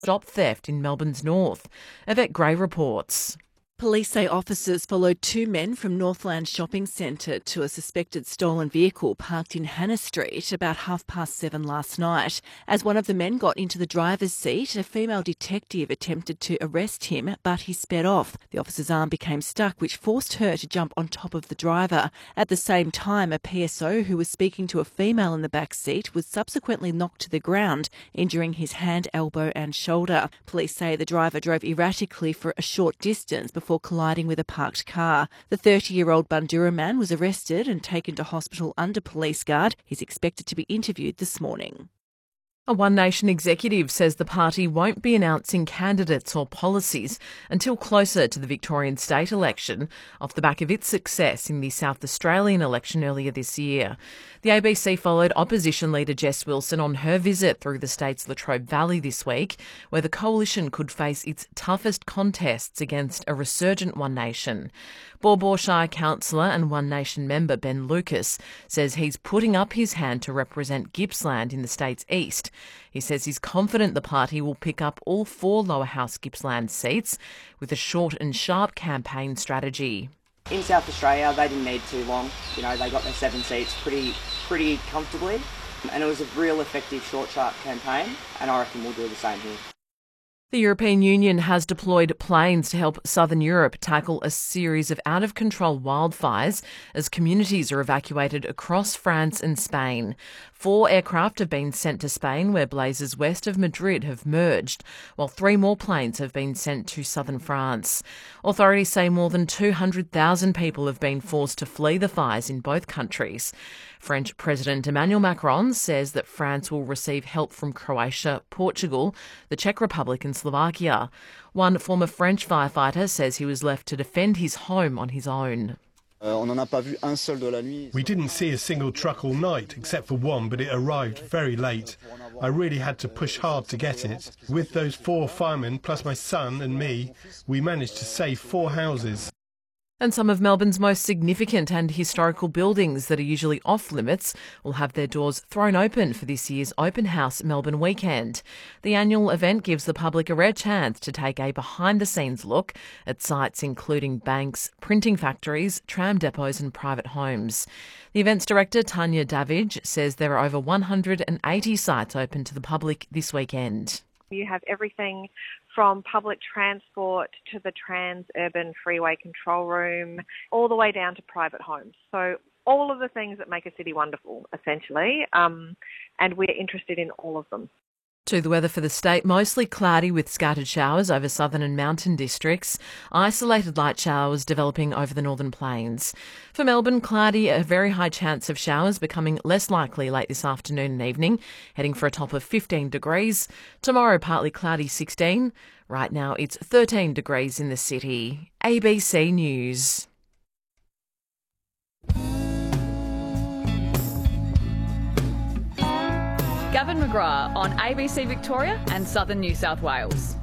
stop theft in Melbourne's north. Yvette Gray reports. Police say officers followed two men from Northland Shopping Centre to a suspected stolen vehicle parked in Hannah Street about 7:30 last night. As one of the men got into the driver's seat, a female detective attempted to arrest him, but he sped off. The officer's arm became stuck, which forced her to jump on top of the driver. At the same time, a PSO who was speaking to a female in the back seat was subsequently knocked to the ground, injuring his hand, elbow and shoulder. Police say the driver drove erratically for a short distance before colliding with a parked car. The 30-year-old Bundoora man was arrested and taken to hospital under police guard. He's expected to be interviewed this morning. A One Nation executive says the party won't be announcing candidates or policies until closer to the Victorian state election, off the back of its success in the South Australian election earlier this year. The ABC followed opposition leader Jess Wilson on her visit through the state's Latrobe Valley this week, where the coalition could face its toughest contests against a resurgent One Nation. Baw Baw Shire councillor and One Nation member Ben Lucas says he's putting up his hand to represent Gippsland in the state's east. He says he's confident the party will pick up all 4 lower house Gippsland seats with a short and sharp campaign strategy. In South Australia, they didn't need too long. They got their 7 seats pretty comfortably. And it was a real effective short, sharp campaign, and I reckon we'll do the same here. The European Union has deployed planes to help southern Europe tackle a series of out-of-control wildfires as communities are evacuated across France and Spain. 4 aircraft have been sent to Spain, where blazes west of Madrid have merged, while 3 more planes have been sent to southern France. Authorities say more than 200,000 people have been forced to flee the fires in both countries. French President Emmanuel Macron says that France will receive help from Croatia, Portugal, the Czech Republic and Slovakia. One former French firefighter says he was left to defend his home on his own. We didn't see a single truck all night, except for one, but it arrived very late. I really had to push hard to get it. With those 4 firemen, plus my son and me, we managed to save 4 houses. And some of Melbourne's most significant and historical buildings that are usually off limits will have their doors thrown open for this year's Open House Melbourne weekend. The annual event gives the public a rare chance to take a behind-the-scenes look at sites including banks, printing factories, tram depots and private homes. The events director, Tanya Davidge, says there are over 180 sites open to the public this weekend. You have everything from public transport to the Trans-Urban Freeway Control Room, all the way down to private homes. So all of the things that make a city wonderful, essentially, and we're interested in all of them. To the weather for the state, mostly cloudy with scattered showers over southern and mountain districts. Isolated light showers developing over the northern plains. For Melbourne, cloudy, a very high chance of showers becoming less likely late this afternoon and evening, heading for a top of 15 degrees. Tomorrow, partly cloudy, 16. Right now, it's 13 degrees in the city. ABC News. Gavin McGrath on ABC Victoria and Southern New South Wales.